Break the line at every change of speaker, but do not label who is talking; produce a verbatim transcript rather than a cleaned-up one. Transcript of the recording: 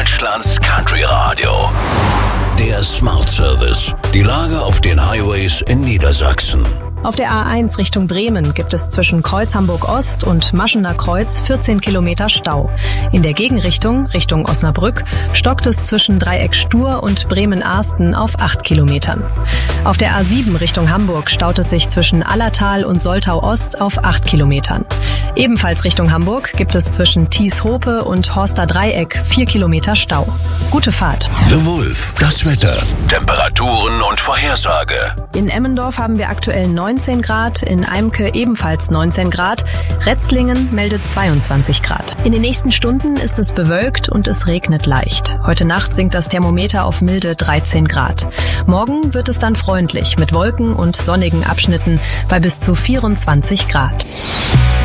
Deutschlands Country Radio. Der Smart Service. Die Lage auf den Highways in Niedersachsen.
Auf der A eins Richtung Bremen gibt es zwischen Kreuz Hamburg-Ost und Maschener Kreuz vierzehn Kilometer Stau. In der Gegenrichtung, Richtung Osnabrück, stockt es zwischen Dreieck Stur und Bremen-Arsten auf acht Kilometern. Auf der A sieben Richtung Hamburg staut es sich zwischen Allertal und Soltau-Ost auf acht Kilometern. Ebenfalls Richtung Hamburg gibt es zwischen Thies-Hope und Horster Dreieck vier Kilometer Stau. Gute Fahrt.
The Wolf, das Wetter, Temperaturen und Vorhersage.
In Emmendorf haben wir aktuell neunzehn Grad, in Eimke ebenfalls neunzehn Grad, Retzlingen meldet zweiundzwanzig Grad. In den nächsten Stunden ist es bewölkt und es regnet leicht. Heute Nacht sinkt das Thermometer auf milde dreizehn Grad. Morgen wird es dann freundlich mit Wolken und sonnigen Abschnitten bei bis zu vierundzwanzig Grad.